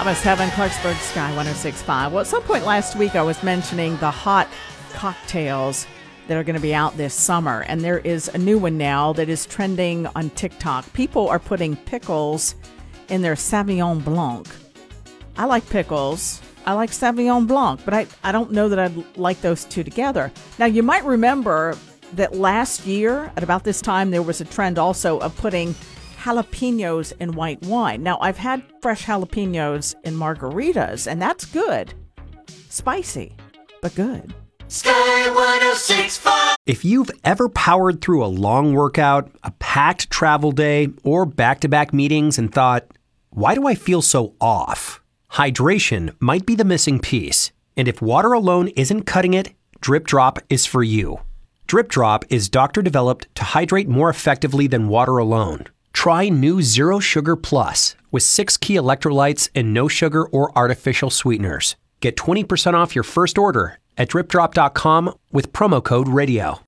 Almost 7, Clarksburg Sky 106.5. Well, at some point last week, I was mentioning the hot cocktails that are going to be out this summer. And there is a new one now that is trending on TikTok. People are putting pickles in their Sauvignon Blanc. I like pickles. I like Sauvignon Blanc, but I don't know that I'd like those two together. Now, you might remember that last year, at about this time, there was a trend also of putting jalapenos in white wine. Now, I've had fresh jalapenos in margaritas, and that's good. Spicy, but good. Sky 106.5. If you've ever powered through a long workout, a packed travel day, or back-to-back meetings and thought, why do I feel so off? Hydration might be the missing piece. And if water alone isn't cutting it, Drip Drop is for you. Drip Drop is doctor-developed to hydrate more effectively than water alone. Try new Zero Sugar Plus with 6 key electrolytes and no sugar or artificial sweeteners. Get 20% off your first order at dripdrop.com with promo code RADIO.